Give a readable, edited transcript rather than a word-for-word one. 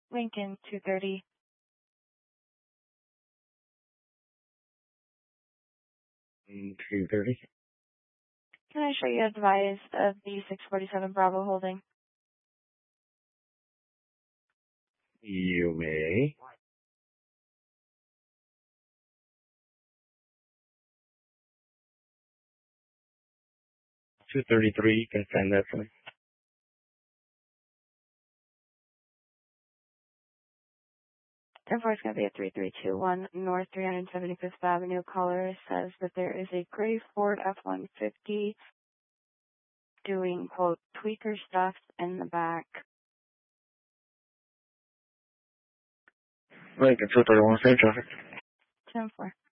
Lincoln 230. $230. Can I show you a device of the 647 Bravo holding? You may. $233, you can send that for me. Therefore, it's going to be a 3321 North 375th Avenue. Caller says that there is a gray Ford F-150 doing, quote, tweaker stuff in the back. Lincoln 231, same traffic. 10-4.